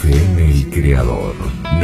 FM El Creador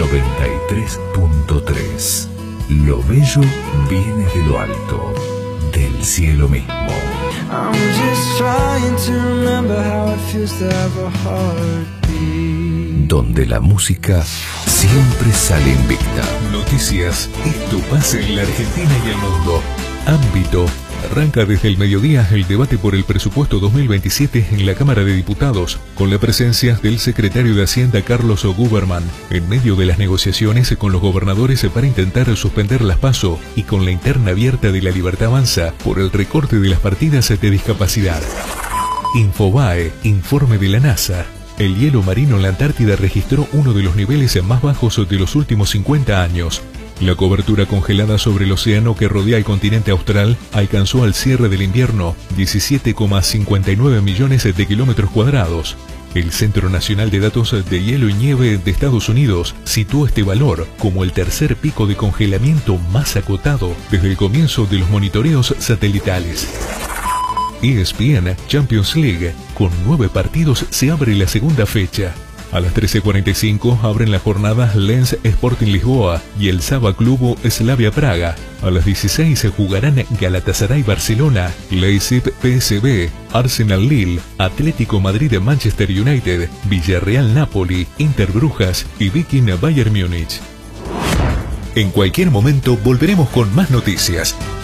93.3. Lo bello viene de lo alto, del cielo mismo. I'm just trying to remember how it feels to have a heartbeat. Donde la música siempre sale invicta. Noticias. Esto pasa en la Argentina y el mundo. Ámbito. Arranca desde el mediodía el debate por el presupuesto 2027 en la Cámara de Diputados, con la presencia del secretario de Hacienda Carlos Guberman, en medio de las negociaciones con los gobernadores para intentar suspender las PASO y con la interna abierta de La Libertad Avanza por el recorte de las partidas de discapacidad. Infobae, informe de la NASA. El hielo marino en la Antártida registró uno de los niveles más bajos de los últimos 50 años. La cobertura congelada sobre el océano que rodea el continente austral alcanzó al cierre del invierno 17,59 millones de kilómetros cuadrados. El Centro Nacional de Datos de Hielo y Nieve de Estados Unidos situó este valor como el tercer pico de congelamiento más acotado desde el comienzo de los monitoreos satelitales. ESPN Champions League. Con 9 partidos se abre la segunda fecha. A las 13:45 abren la jornada Lens Sporting Lisboa y el Saba Club Slavia Praga. A las 16 se jugarán Galatasaray Barcelona, Leipzig PSV, Arsenal Lille, Atlético Madrid Manchester United, Villarreal Napoli, Inter Brujas y Viking Bayern Múnich. En cualquier momento volveremos con más noticias.